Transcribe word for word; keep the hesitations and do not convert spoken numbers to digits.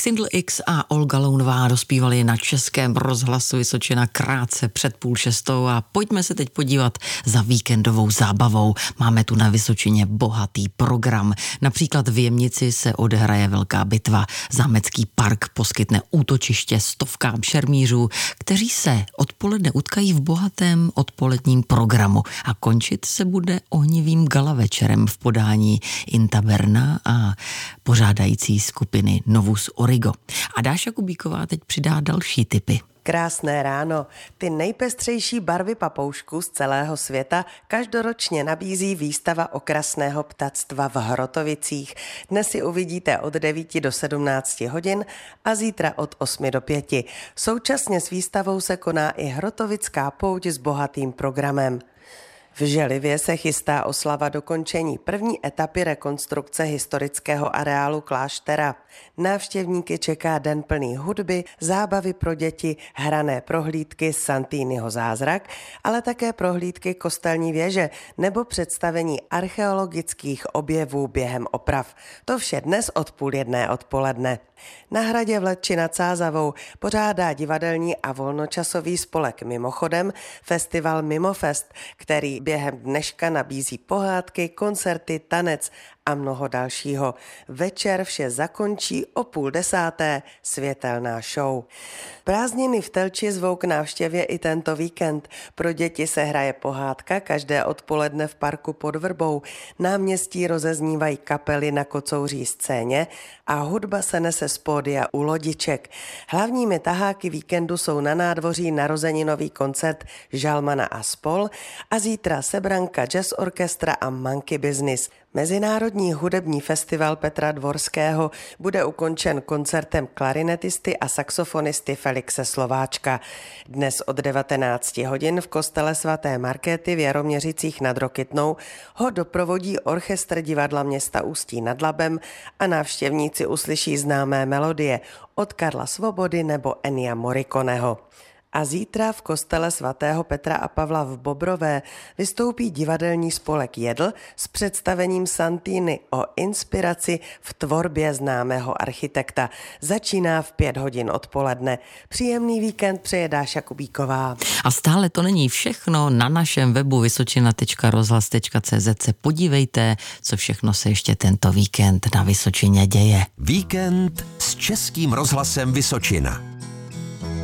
Xindl X a Olga Lounová dospívali na Českém rozhlasu Vysočina krátce před půl šestou a pojďme se teď podívat za víkendovou zábavou. Máme tu na Vysočině bohatý program. Například v Jemnici se odehraje velká bitva. Zámecký park poskytne útočiště stovkám šermířů, kteří se odpoledne utkají v bohatém odpoledním programu a končit se bude ohnivým gala večerem v podání Intaberna a pořádající skupiny Novus Origo. A Dáša Kubíková teď přidá další tipy. Krásné ráno. Ty nejpestřejší barvy papoušků z celého světa každoročně nabízí výstava okrasného ptactva v Hrotovicích. Dnes si uvidíte od devíti do sedmnácti hodin a zítra od osmi do pěti. Současně s výstavou se koná i Hrotovická pouť s bohatým programem. V Želivě se chystá oslava dokončení první etapy rekonstrukce historického areálu kláštera. Návštěvníky čeká den plný hudby, zábavy pro děti, hrané prohlídky Santiniho zázrak, ale také prohlídky kostelní věže nebo představení archeologických objevů během oprav. To vše dnes od půl jedné odpoledne. Na hradě v Letči nad Sázavou pořádá divadelní a volnočasový spolek Mimochodem festival Mimofest, který během dneška nabízí pohádky, koncerty, tanec a mnoho dalšího. Večer vše zakončí o půl desáté světelná show. Prázdniny v Telči zvou k návštěvě i tento víkend. Pro děti se hraje pohádka každé odpoledne v parku pod Vrbou. Náměstí rozeznívají kapely na kocouří scéně a hudba se nese z pódia u lodiček. Hlavními taháky víkendu jsou na nádvoří narozeninový koncert Žalmana a spol a zítra Sebranka Jazz Orchestra a Monkey Business. Mezinárodní hudební festival Petra Dvorského bude ukončen koncertem klarinetisty a saxofonisty Felixe Slováčka. Dnes od devatenácti hodin v kostele svaté Markéty v Jaroměřicích nad Rokytnou ho doprovodí orchestr divadla města Ústí nad Labem a návštěvníci uslyší známé melodie od Karla Svobody nebo Ennia Morriconeho. A zítra v kostele svatého Petra a Pavla v Bobrové vystoupí divadelní spolek Jedl s představením Santiny o inspiraci v tvorbě známého architekta. Začíná v pět hodin odpoledne. Příjemný víkend přeje Dáša Kubíková. A stále to není všechno. Na našem webu vysočina tečka rozhlas tečka cé zet se podívejte, co všechno se ještě tento víkend na Vysočině děje. Víkend s Českým rozhlasem Vysočina.